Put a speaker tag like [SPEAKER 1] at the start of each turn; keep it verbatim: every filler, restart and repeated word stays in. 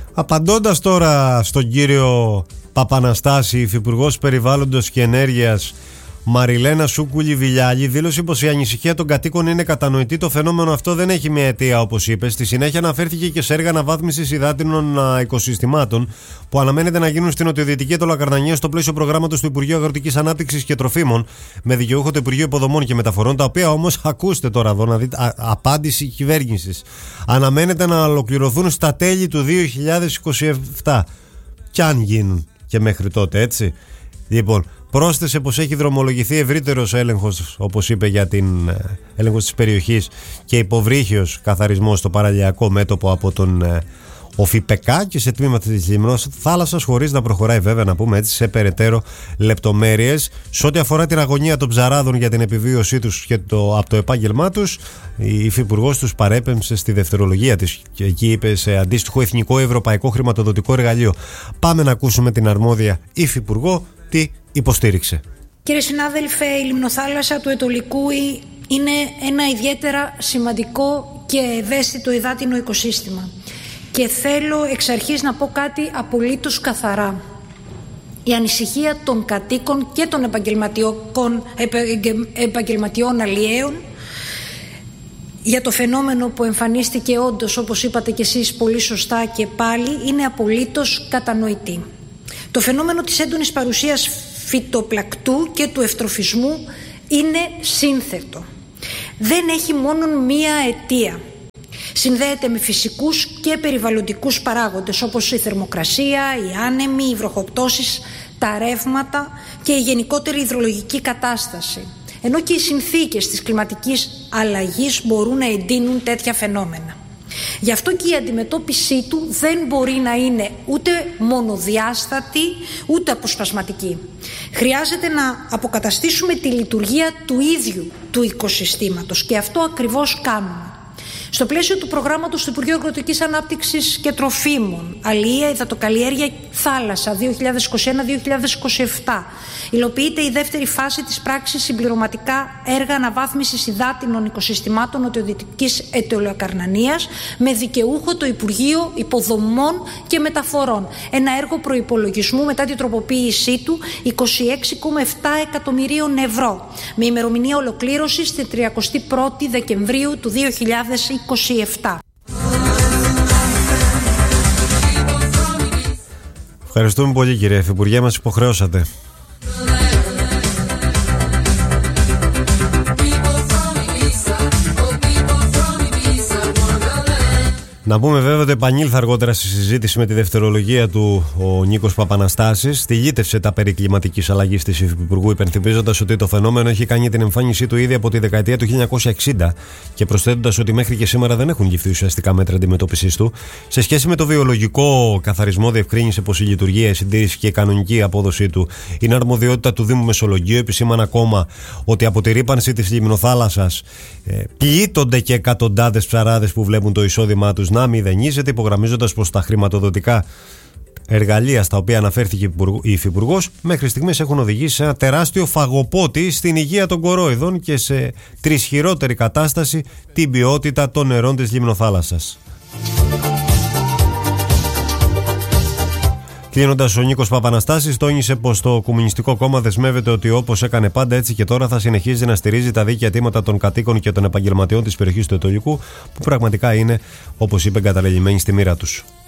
[SPEAKER 1] Απαντώντας τώρα στον κύριο Παπαναστάση, υφυπουργός Περιβάλλοντος και Ενέργειας, Μαριλένα Σούκουλη-Βιλιάλη δήλωσε πως η ανησυχία των κατοίκων είναι κατανοητή. Το φαινόμενο αυτό δεν έχει μια αιτία, όπως είπε. Στη συνέχεια αναφέρθηκε και σε έργα αναβάθμισης υδάτινων οικοσυστημάτων που αναμένεται να γίνουν στην νοτιοδυτική Αιτωλοκαρνανία στο πλαίσιο προγράμματος του Υπουργείου Αγροτικής Ανάπτυξης και Τροφίμων με δικαιούχο το Υπουργείο Υποδομών και Μεταφορών, τα οποία όμως, ακούστε τώρα εδώ να δείτε, α, απάντηση κυβέρνησης, αναμένεται να ολοκληρωθούν στα τέλη του δύο χιλιάδες είκοσι επτά. Κι αν γίνουν και μέχρι τότε, έτσι. Λοιπόν, πρόσθεσε πως έχει δρομολογηθεί ευρύτερος έλεγχος, όπως είπε, για την ε, έλεγχος της περιοχής και υποβρύχιος καθαρισμός στο παραλιακό μέτωπο από τον ε, ΟΦΙΠΕΚΑ και σε τμήματα της λιμνός θάλασσας, χωρίς να προχωράει βέβαια, να πούμε έτσι, σε περαιτέρω λεπτομέρειες. Σε ό,τι αφορά την αγωνία των ψαράδων για την επιβίωσή τους και το, από το επάγγελμά τους, η υφυπουργός τους παρέπεμψε στη δευτερολογία της και εκεί είπε σε αντίστοιχο εθνικό ευρωπαϊκό χρηματοδοτικό εργαλείο. Πάμε να ακούσουμε την αρμόδια υφυπουργό τι υποστήριξε.
[SPEAKER 2] Κύριε συνάδελφε, η λιμνοθάλασσα του Αιτωλικού είναι ένα ιδιαίτερα σημαντικό και ευαίσθητο υδάτινο οικοσύστημα. Και θέλω εξ αρχής να πω κάτι απολύτως καθαρά. Η ανησυχία των κατοίκων και των επαγγελματιών αλλιέων για το φαινόμενο που εμφανίστηκε όντως, όπως είπατε και εσείς πολύ σωστά και πάλι, είναι απολύτως κατανοητή. Το φαινόμενο της έντονης παρουσίας φυτοπλακτού και του ευτροφισμού είναι σύνθετο. Δεν έχει μόνο μία αιτία. Συνδέεται με φυσικούς και περιβαλλοντικούς παράγοντες όπως η θερμοκρασία, οι άνεμοι, οι βροχοπτώσεις, τα ρεύματα και η γενικότερη υδρολογική κατάσταση. Ενώ και οι συνθήκες της κλιματικής αλλαγής μπορούν να εντείνουν τέτοια φαινόμενα. Γι' αυτό και η αντιμετώπιση του δεν μπορεί να είναι ούτε μονοδιάστατη ούτε αποσπασματική. Χρειάζεται να αποκαταστήσουμε τη λειτουργία του ίδιου του οικοσυστήματος και αυτό ακριβώς κάνουμε. Στο πλαίσιο του προγράμματος του Υπουργείου Αγροτικής Ανάπτυξης και Τροφίμων, Αλληλεία, Υδατοκαλλιέργεια, Θάλασσα δύο χιλιάδες είκοσι ένα με δύο χιλιάδες είκοσι επτά, υλοποιείται η δεύτερη φάση της πράξης συμπληρωματικά έργα αναβάθμισης υδάτινων οικοσυστημάτων νοτιοδυτικής Αιτωλοκαρνανίας με δικαιούχο το Υπουργείο Υποδομών και Μεταφορών. Ένα έργο προϋπολογισμού μετά την τροποποίησή του είκοσι έξι κόμμα επτά εκατομμυρίων ευρώ με ημερομηνία ολοκλήρωσης την τριαντά πρώτη Δεκεμβρίου του δύο χιλιάδες είκοσι επτά.
[SPEAKER 1] Ευχαριστούμε πολύ, κύριε Υφυπουργέ, μας υποχρεώσατε. Να πούμε βέβαια ότι επανήλθε αργότερα στη συζήτηση με τη δευτερολογία του ο Νίκος Παπαναστάσης. Στυλίτευσε τα περί κλιματικής αλλαγής της Υφυπουργού, υπενθυμίζοντας ότι το φαινόμενο έχει κάνει την εμφάνισή του ήδη από τη δεκαετία του χίλια εννιακόσια εξήντα και προσθέτοντας ότι μέχρι και σήμερα δεν έχουν ληφθεί ουσιαστικά μέτρα αντιμετώπισης του. Σε σχέση με το βιολογικό καθαρισμό, διευκρίνησε πως η λειτουργία, η συντήρηση και η κανονική απόδοσή του είναι αρμοδιότητα του Δήμου Μεσολογγίου. Επισήμανε ακόμα ότι από τη ρύπανση της λιμνοθάλασσας ε, πλήττονται και εκατοντάδες ψαράδες που βλέπουν το εισόδημά τους να μηδενίζεται, υπογραμμίζοντας πως τα χρηματοδοτικά εργαλεία στα οποία αναφέρθηκε η Υφυπουργός μέχρι στιγμής έχουν οδηγήσει σε ένα τεράστιο φαγοπότη στην υγεία των κορόιδων και σε τρισχυρότερη κατάσταση την ποιότητα των νερών της λιμνοθάλασσας. Κλείνοντας, ο Νίκος Παπαναστάσης τόνισε πως το Κομμουνιστικό Κόμμα δεσμεύεται ότι όπως έκανε πάντα, έτσι και τώρα θα συνεχίζει να στηρίζει τα δίκαια αιτήματα των κατοίκων και των επαγγελματιών της περιοχής του Αιτωλικού, που πραγματικά είναι, όπως είπε, εγκαταλελειμμένοι στη μοίρα τους.